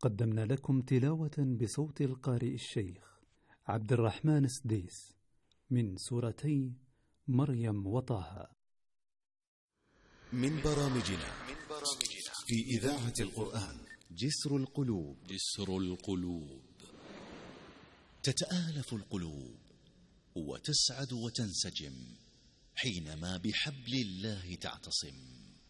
قدمنا لكم تلاوة بصوت القارئ الشيخ عبد الرحمن السديس من سورتي مريم وطه. من برامجنا في إذاعة القرآن جسر القلوب. جسر القلوب. تتآلف القلوب وتسعد وتنسجم حينما بحبل الله تعتصم.